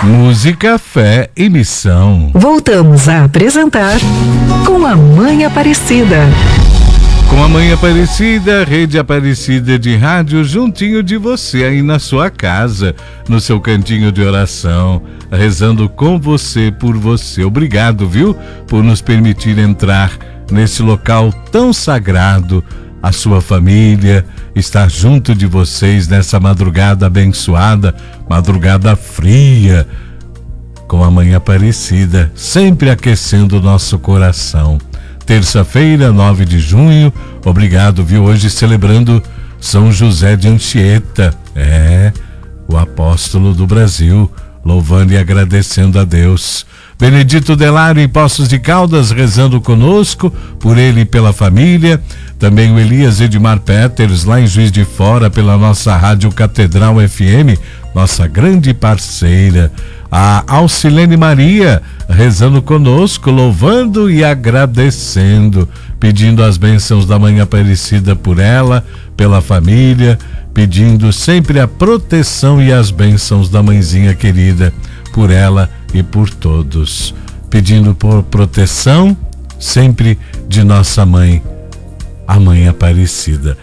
Música, fé e missão. Voltamos a apresentar Com a Mãe Aparecida. Com a Mãe Aparecida, Rede Aparecida de Rádio, juntinho de você aí na sua casa, no seu cantinho de oração, rezando com você, por você. Obrigado, viu, por nos permitir entrar nesse local tão sagrado. A sua família está junto de vocês nessa madrugada abençoada, madrugada fria, com a Mãe Aparecida, sempre aquecendo o nosso coração. Terça-feira, 9 de junho, obrigado, viu? Hoje celebrando São José de Anchieta, o apóstolo do Brasil, louvando e agradecendo a Deus. Benedito Delário em Poços de Caldas, rezando conosco, por ele e pela família. Também o Elias Edmar Peters, lá em Juiz de Fora, pela nossa Rádio Catedral FM, nossa grande parceira. A Alcilene Maria, rezando conosco, louvando e agradecendo, pedindo as bênçãos da Mãe Aparecida por ela, pela família, pedindo sempre a proteção e as bênçãos da mãezinha querida, por ela e por todos. Pedindo por proteção, sempre de nossa mãe, a Mãe Aparecida.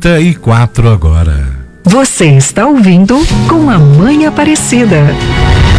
1h34 agora. Você está ouvindo Com a Mãe Aparecida.